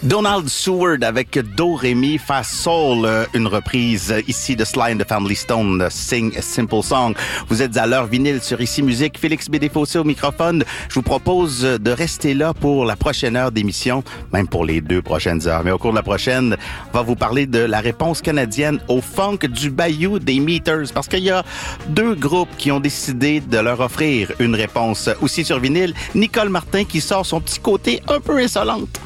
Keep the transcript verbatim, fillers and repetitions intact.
Donald Seward avec Do Re Mi Fa Sol, une reprise ici de Sly and the Family Stone, Sing a Simple Song. Vous êtes à l'heure vinyle sur Ici Musique. Félix Bédéfossé au microphone. Je vous propose de rester là pour la prochaine heure d'émission, même pour les deux prochaines heures. Mais au cours de la prochaine, on va vous parler de la réponse canadienne au funk du Bayou des Meters, parce qu'il y a deux groupes qui ont décidé de leur offrir une réponse aussi sur vinyle. Nicole Martin qui sort son petit côté un peu insolente.